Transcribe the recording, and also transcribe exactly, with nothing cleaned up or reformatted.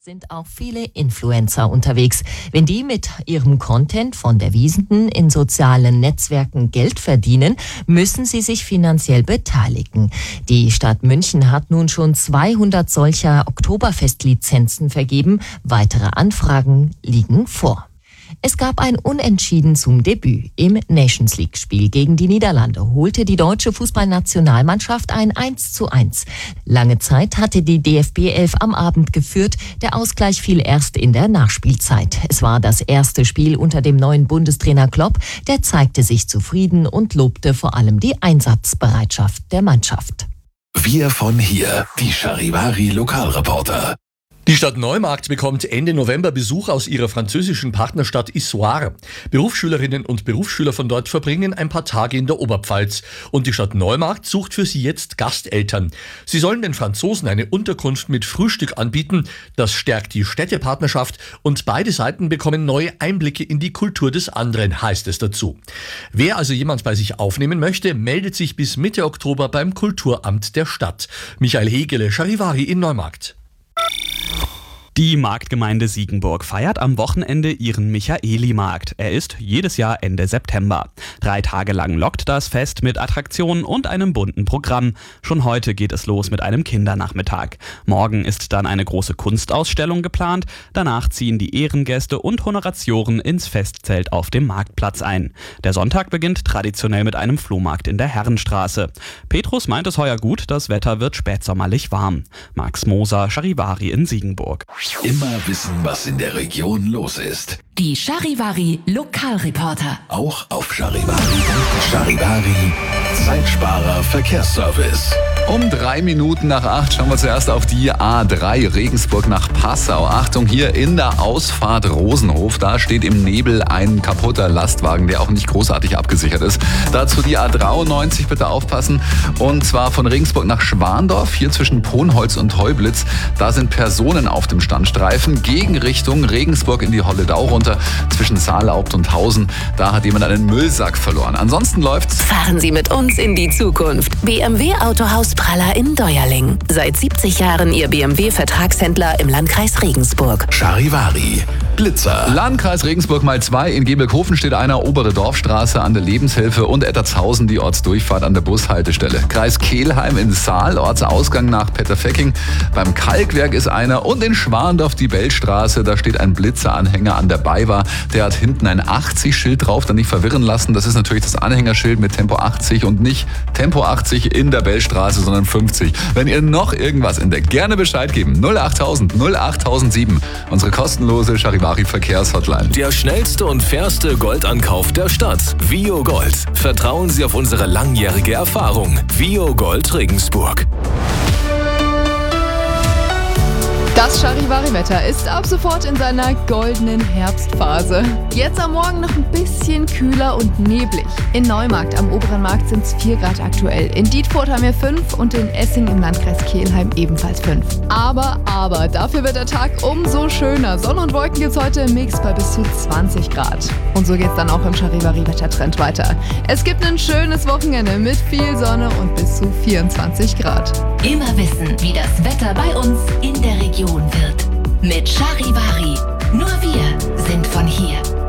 Sind auch viele Influencer unterwegs. Wenn die mit ihrem Content von der Wiesnden in sozialen Netzwerken Geld verdienen, müssen sie sich finanziell beteiligen. Die Stadt München hat nun schon zweihundert solcher Oktoberfestlizenzen vergeben. Weitere Anfragen liegen vor. Es gab ein Unentschieden zum Debüt. Im Nations League-Spiel gegen die Niederlande holte die deutsche Fußballnationalmannschaft ein eins zu eins. Lange Zeit hatte die D F B elf am Abend geführt. Der Ausgleich fiel erst in der Nachspielzeit. Es war das erste Spiel unter dem neuen Bundestrainer Klopp. Der zeigte sich zufrieden und lobte vor allem die Einsatzbereitschaft der Mannschaft. Wir von hier, die Charivari Lokalreporter. Die Stadt Neumarkt bekommt Ende November Besuch aus ihrer französischen Partnerstadt Issoire. Berufsschülerinnen und Berufsschüler von dort verbringen ein paar Tage in der Oberpfalz. Und die Stadt Neumarkt sucht für sie jetzt Gasteltern. Sie sollen den Franzosen eine Unterkunft mit Frühstück anbieten. Das stärkt die Städtepartnerschaft und beide Seiten bekommen neue Einblicke in die Kultur des anderen, heißt es dazu. Wer also jemand bei sich aufnehmen möchte, meldet sich bis Mitte Oktober beim Kulturamt der Stadt. Michael Hegele, Charivari in Neumarkt. Die Marktgemeinde Siegenburg feiert am Wochenende ihren Michaeli-Markt. Er ist jedes Jahr Ende September. Drei Tage lang lockt das Fest mit Attraktionen und einem bunten Programm. Schon heute geht es los mit einem Kindernachmittag. Morgen ist dann eine große Kunstausstellung geplant. Danach ziehen die Ehrengäste und Honoratioren ins Festzelt auf dem Marktplatz ein. Der Sonntag beginnt traditionell mit einem Flohmarkt in der Herrenstraße. Petrus meint es heuer gut, das Wetter wird spätsommerlich warm. Max Moser, Charivari in Siegenburg. Immer wissen, was in der Region los ist. Die Charivari Lokalreporter. Auch auf Charivari. Charivari, Zeitsparer Verkehrsservice. Um drei Minuten nach acht schauen wir zuerst auf die A drei Regensburg nach Passau. Achtung, hier in der Ausfahrt Rosenhof, da steht im Nebel ein kaputter Lastwagen, der auch nicht großartig abgesichert ist. Dazu die A dreiundneunzig, bitte aufpassen. Und zwar von Regensburg nach Schwandorf, hier zwischen Ponholz und Heublitz. Da sind Personen auf dem Standstreifen. Gegenrichtung Regensburg in die Holledau runter, zwischen Saalaubt und Hausen. Da hat jemand einen Müllsack verloren. Ansonsten läuft's. Fahren Sie mit uns in die Zukunft. B M W Autohaus Praller in Deuerling. Seit siebzig Jahren Ihr B M W-Vertragshändler im Landkreis Regensburg. Charivari, Blitzer. Landkreis Regensburg mal zwei. In Gebelkhofen steht einer, obere Dorfstraße an der Lebenshilfe und Ettertshausen die Ortsdurchfahrt an der Bushaltestelle. Kreis Kelheim in Saal, Ortsausgang nach Petterfecking. Beim Kalkwerk ist einer und in Schwandorf die Bellstraße. Da steht ein Blitzeranhänger an der BayWa. Der hat hinten ein achtzig-Schild drauf, dann nicht verwirren lassen. Das ist natürlich das Anhängerschild mit Tempo achtzig und nicht Tempo achtzig in der Bellstraße, sondern fünfzig. Wenn ihr noch irgendwas entdeckt, gerne Bescheid geben. null achttausend null achttausendsieben. Unsere kostenlose Charivari Verkehrshotline. Der schnellste und fairste Goldankauf der Stadt. Vio Gold. Vertrauen Sie auf unsere langjährige Erfahrung. Vio Gold Regensburg. Das Charivari-Wetter ist ab sofort in seiner goldenen Herbstphase. Jetzt am Morgen noch ein bisschen kühler und neblig. In Neumarkt am Oberen Markt sind es vier Grad aktuell. In Dietfurt haben wir fünf und in Essing im Landkreis Kelheim ebenfalls fünf. Aber, aber, dafür wird der Tag umso schöner. Sonne und Wolken gibt's heute im Mix bei bis zu zwanzig Grad. Und so geht's dann auch im Charivari-Wettertrend weiter. Es gibt ein schönes Wochenende mit viel Sonne und bis zu vierundzwanzig Grad. Immer wissen, wie das Wetter bei uns in der Region wird. Mit Charivari. Nur wir sind von hier.